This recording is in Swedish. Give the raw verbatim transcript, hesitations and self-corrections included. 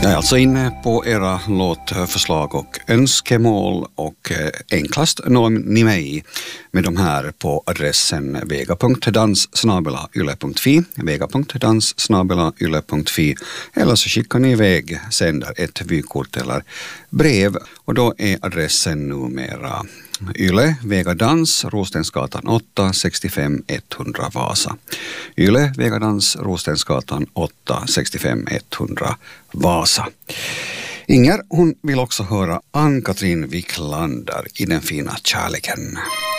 Jag är alltså inne på era låtförslag och önskemål och enklast når ni mig med de här på adressen vega punkt dans snabel-a yle punkt fi, vega punkt dans snabel-a yle punkt fi, eller så skickar ni iväg, sänder ett vykort eller brev och då är adressen numera Yle, Vega Dans, Rostensgatan åtta, sextiofem etthundra Vasa. Yle, Vega Dans, Rostensgatan åtta, sextiofem etthundra Vasa. Inger, hon vill också höra Ann-Katrin Wiklander i Den fina kärleken.